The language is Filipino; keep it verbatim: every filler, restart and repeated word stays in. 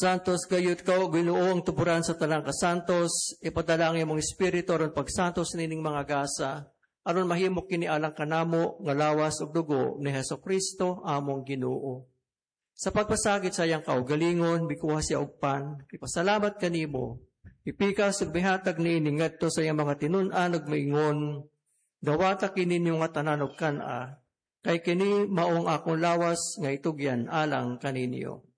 Santos gayud ka, Ginoo, tuburan sa talang kasantos, ipadala ang imong espiritu aron pagsantos nining mga gasa, aron mahimok kini alang kanamo nga lawas ug dugo ni Hesukristo among Ginoo. Sa pagpasagit sa iyang kaugalingon, bikuha siya og pan, ipasalamat kanimo, ipikas ug bihatag niini ngadto sa iyang mga tinun-an ug maingon, dawata kini ninyo nga tanan og kan-a, kay kini maong akong lawas nga itugyan alang kaninyo.